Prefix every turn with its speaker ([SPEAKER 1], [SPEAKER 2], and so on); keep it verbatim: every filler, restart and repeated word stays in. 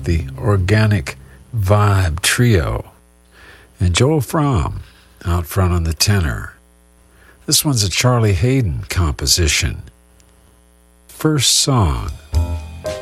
[SPEAKER 1] the Organic Vibe Trio, and Joel Fromm out front on the tenor. This one's a Charlie Haydn composition. First song,